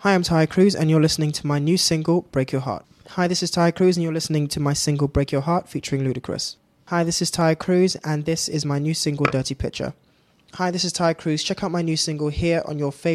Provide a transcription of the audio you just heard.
Hi, I'm Ty Cruz, and you're listening to my new single, Break Your Heart. Hi, this is Ty Cruz, and you're listening to my single, Break Your Heart, featuring Ludacris. Hi, this is Ty Cruz, and this is my new single, Dirty Picture. Hi, this is Ty Cruz. Check out my new single here on your favorite